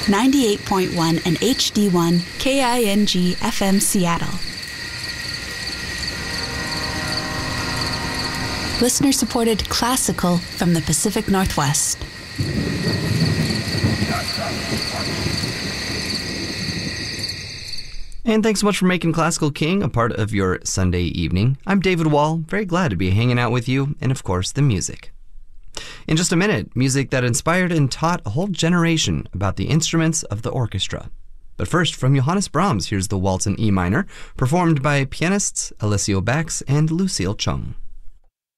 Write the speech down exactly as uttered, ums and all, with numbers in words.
ninety-eight point one and H D one K I N G F M Seattle. Listener-supported classical from the Pacific Northwest. And thanks so much for making Classical King a part of your Sunday evening. I'm David Wall, very glad to be hanging out with you, and of course, the music. In just a minute, music that inspired and taught a whole generation about the instruments of the orchestra. But first, from Johannes Brahms, here's the Waltz in E minor, performed by pianists Alessio Bax and Lucille Chung.